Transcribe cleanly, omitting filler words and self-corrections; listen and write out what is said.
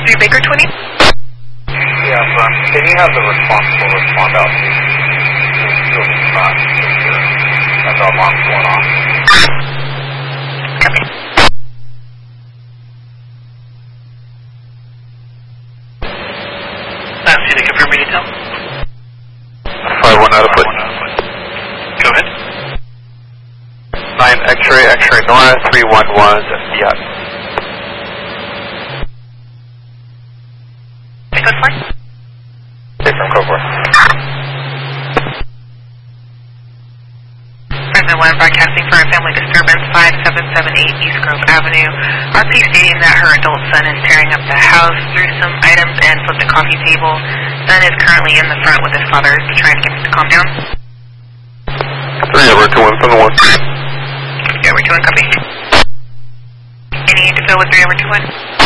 23 Baker 20? Yeah, can you have the responsible respond out to the spot? That's our alarm's going off. Copy. See the confirm your detail. 5-1 out of foot. Go ahead. 9 X-ray, X-ray Nora, 311, yeah. Echo 4? Okay, from Cobra. President 1 broadcasting for a family disturbance, 5778 East Grove Avenue. RP stating that her adult son is tearing up the house, threw some items and flipped a coffee table. Son is currently in the front with his father trying to get him to calm down. 3 over 2-1 from the 1. Yeah, we're 2-1, copy. Any to fill with 3 over 2-1?